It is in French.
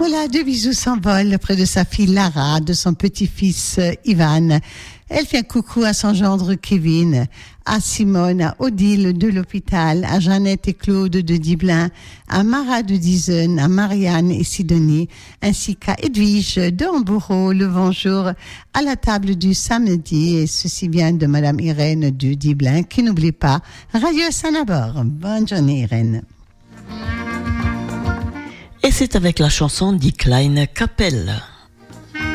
Voilà, deux bisous s'envolent près de sa fille Lara, de son petit-fils Ivan. Elle fait un coucou à son gendre Kevin, à Simone, à Odile de l'hôpital, à Jeannette et Claude de Diblin, à Mara de Dizen, à Marianne et Sidonie, ainsi qu'à Edwige de Hambourg. Le bonjour à la table du samedi, et ceci vient de Madame Irène de Diblin, qui n'oublie pas Radio Sanabor. Bonne journée Irène. Et c'est avec la chanson Die Kleine Kapelle.